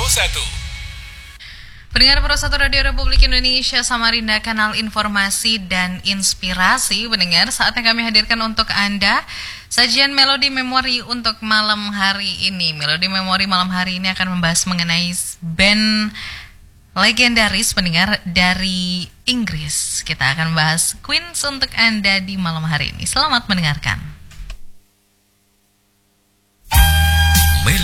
Pendengar Pro 1 Radio Republik Indonesia Samarinda, kanal informasi dan inspirasi. Pendengar, saatnya kami hadirkan untuk Anda sajian Melodi Memori untuk malam hari ini. Melodi Memori malam hari ini akan membahas mengenai band legendaris, pendengar, dari Inggris. Kita akan bahas Queen untuk Anda di malam hari ini. Selamat mendengarkan.